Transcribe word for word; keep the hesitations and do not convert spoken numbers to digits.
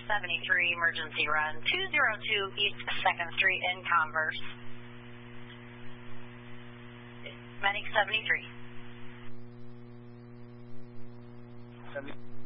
seventy-three, emergency run, two oh two East second Street in Converse. Medic seventy-three. seventy